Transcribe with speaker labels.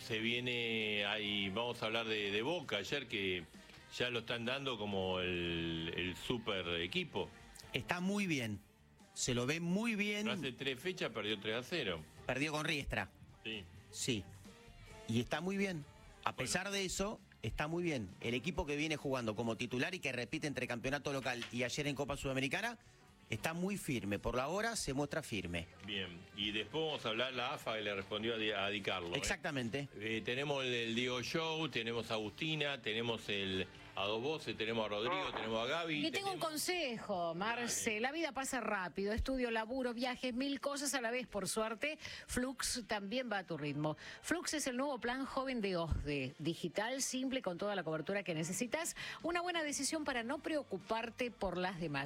Speaker 1: se viene ahí, vamos a hablar de Boca ayer, que ya lo están dando como el super equipo.
Speaker 2: Está muy bien, se lo ve muy bien.
Speaker 1: Hace 3 fechas perdió 3-0.
Speaker 2: Perdió con Riestra.
Speaker 1: Sí.
Speaker 2: Sí, y está muy bien. A pesar de eso, está muy bien. El equipo que viene jugando como titular y que repite entre campeonato local y ayer en Copa Sudamericana, está muy firme. Por la hora se muestra firme.
Speaker 1: Bien, y después vamos a hablar la AFA que le respondió a Di Carlo.
Speaker 2: Exactamente.
Speaker 1: Tenemos el Diego Show, tenemos a Agustina, tenemos a Dos Voces, tenemos a Rodrigo, tenemos a Gaby.
Speaker 3: Y tengo un consejo, Marce.
Speaker 1: Dale.
Speaker 3: La vida pasa rápido. Estudio, laburo, viajes, 1000 cosas a la vez. Por suerte, Flux también va a tu ritmo. Flux es el nuevo plan joven de OSDE. Digital, simple, con toda la cobertura que necesitas. Una buena decisión para no preocuparte por las demás.